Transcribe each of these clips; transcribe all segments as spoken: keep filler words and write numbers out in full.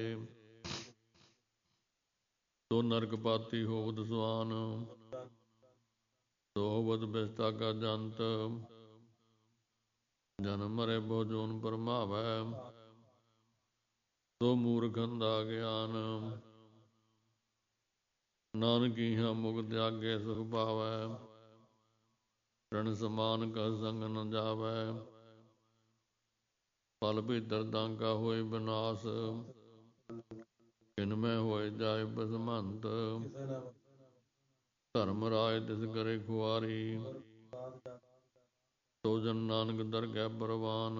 ਸੋ ਨਰਕ ਪਾਤੀ ਹੋਵਤ ਸੁਆਨ, ਸੋ ਹੋਵਤ ਬਿਸਤਾ ਕਾ ਜੰਤ। ਜਨਮ ਮਰੈ ਬਹੁ ਜੂਨ ਭਰਮਾਵੈ, ਸੋ ਮੂਰਖ ਅੰਧਾ ਗਿਆਨ। ਨਾਨਕ ਇਹਾ ਮੁਖ ਤਿਆਗੇ ਸੁਖ ਪਾਵੈ, ਰਣ ਸਮਾਨ ਕਹ ਸੰਗ ਨ ਜਾਵੈ। ਪਲ ਭੀਤਰ ਦਾਂਗਾ ਹੋਏ ਬਿਨਾਸ਼, ਖਿਨ ਮੈ ਹੋਏ ਜਾਏ ਬਸਮੰਤ। ਧਰਮ ਰਾਜ ਤਿਸ ਕਰੇ ਖੁਆਰੀ, ਸੋ ਜਨ ਨਾਨਕ ਦਰਗਹਿ ਪਰਵਾਨ।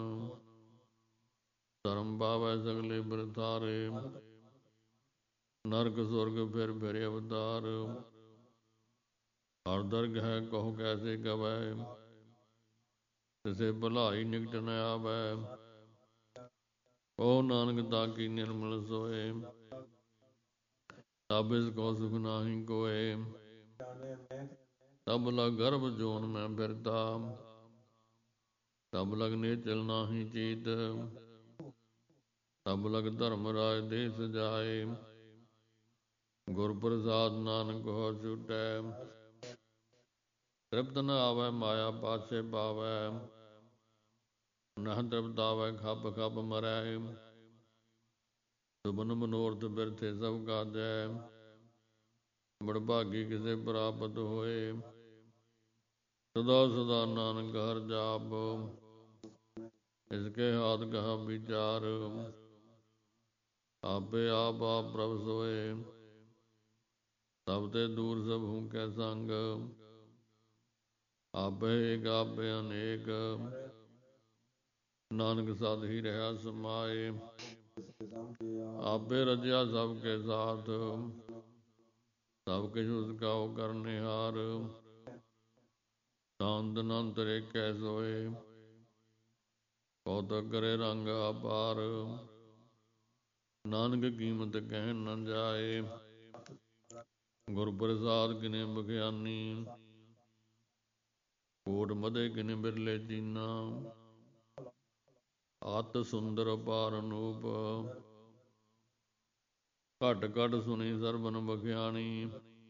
ਧਰਮ ਪਾਵੈ ਸਗਲੇ ਬਿਰਥਾਰੇ, ਨਰਕ ਸੁਰਗ ਫਿਰ ਫਿਰ ਅਵਤਾਰ। ਹਰ ਦਰਗਹਿ ਕਹੋ ਕੈਸੇ ਗਵੈ, ਤਿਸੇ ਭਲਾਈ ਨਿਕਟ ਨ ਆਵੈ। ਕਹੋ ਨਾਨਕ ਤਾਕੀ ਨਿਰਮਲ ਸੋਏ, ਤਬ ਇਸ ਕੋ ਸੁਖ ਨਾਹੀ ਕੋਇ। ਤਬ ਲਗ ਗਰਭ ਜੋਨ ਮੈਂ ਫਿਰਤਾ, ਤਬ ਲਗ ਨੇਚਲ ਨਾਹੀ ਚੀਤ। ਤਬ ਲਗ ਧਰਮ ਰਾਜ ਦੇਸ ਜਾਏ, ਗੁਰ ਪ੍ਰਸਾਦਿ ਨਾਨਕ ਹੋਇ ਛੁਟੈ। ਤ੍ਰਿਪਤ ਨ ਆਵੈ ਮਾਇਆ ਪਾਛੈ ਪਾਵੈ, ਨਹਿ ਤ੍ਰਿਪਤਾਵੈ ਖਪ ਖਪ ਮਰੈ। ਸੁਭਨ ਮਨੋਰਥ ਬਿਰਥੇ ਸਭ ਕਾਜੈ, ਬੜਭਾਗੀ ਕਿਸੇ ਪ੍ਰਾਪਤ ਹੋਏ। ਸਦਾ ਸਦਾ ਨਾਨਕ ਹਰਿ ਜਾਪ, ਇਸਕੇ ਹਾਥ ਕਹਾ ਵਿਚਾਰ। ਆਪੇ ਆਪ ਆਪ ਪ੍ਰਭ ਸੋਏ, ਸਭ ਤੇ ਦੂਰ ਸਭ ਹੂੰ ਕੈ ਸੰਗ। ਆਪੇ ਏਕ ਆਪੇ ਅਨੇਕ, ਨਾਨਕ ਸਦ ਹੀ ਰਹਾ ਸਮਾਏ। ਆਪੇ ਰਚਿਆ ਸਭ ਕੇ ਸਾਥ, ਸਭ ਕਿਛ ਉਸ ਕਾ ਓ ਕਰਨਿਹਾਰ। ਸ਼ਾਂਤ ਅਨੰਤ ਏਕੈ ਸੋਏ, ਕੌਤਕ ਕਰੇ ਰੰਗ ਅਪਾਰ। ਨਾਨਕ ਕੀਮਤ ਕਹਿਣ ਨ ਜਾਏ, ਗੁਰ ਪ੍ਰਸਾਦਿ ਕਿਨੇ ਬਖਿਆਨੀ। ਕੋਟਿ ਮਧੇ ਕਿਨੇ ਬਿਰਲੇ ਚੀਨਾ, ਅਤਿ ਸੁੰਦਰ ਅਪਾਰ ਅਨੂਪ। ਘਟ ਘਟ ਸੁਣੀ ਸਰਬਨ ਬਖਿਆਣੀ,